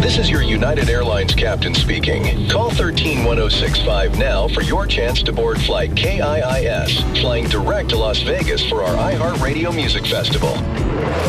This is your United Airlines captain speaking. Call 131065 now for your chance to board flight KIIS, flying direct to Las Vegas for our iHeartRadio Music Festival.